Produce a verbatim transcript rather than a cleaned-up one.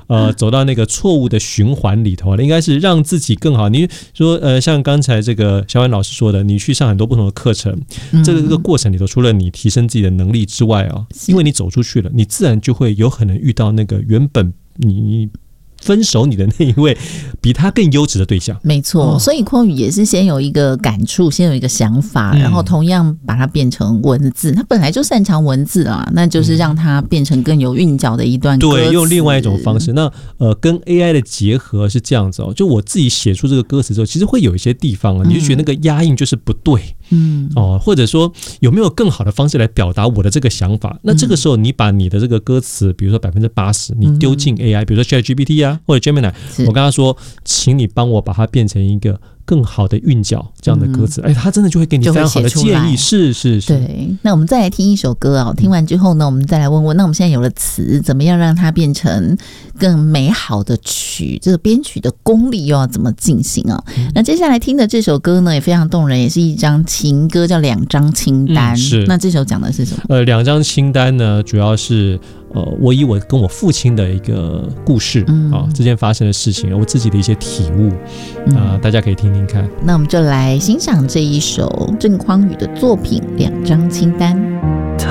呃走到那个错误的循环里头，应该是让自己更好。你说呃，像刚才这个小婉老师说的，你去上很多不同的课程，嗯、这个这个过程里头，除了你提升自己的能力之外啊，因为你走出去了，你自然就会有可能遇到那个原本你分手你的那一位比他更优质的对象。 没错、哦、所以匡宇也是先有一个感触，先有一个想法、嗯、然后同样把它变成文字，他本来就擅长文字啊，那就是让它变成更有韵脚的一段歌词。 对，用另外一种方式。那呃，跟 A I 的结合是这样子哦，就我自己写出这个歌词之后，其实会有一些地方啊，你就觉得那个押韵就是不对，嗯，哦，或者说有没有更好的方式来表达我的这个想法？那这个时候你把你的这个歌词，比如说百分之八十，你丢进 A I，、嗯、比如说 ChatGPT 啊，或者 Gemini， 我跟他说，请你帮我把它变成一个更好的韵脚这样的歌词，哎、嗯，他真的就会给你非常好的建议。是是是。 对，那我们再来听一首歌啊，听完之后呢，我们再来问问，那我们现在有了词，怎么样让它变成更美好的曲？这个编曲的功力又要怎么进行啊？嗯、那接下来听的这首歌呢，也非常动人，也是一张情歌，叫《两张清单》。嗯、是。那这首讲的是什么？ 呃，两张清单呢，主要是。呃，我以我跟我父亲的一个故事、嗯、啊，之间发生的事情，我自己的一些体悟啊、呃，大家可以听听看。 那我们就来欣赏这一首郑匡宇的作品《两张清单》。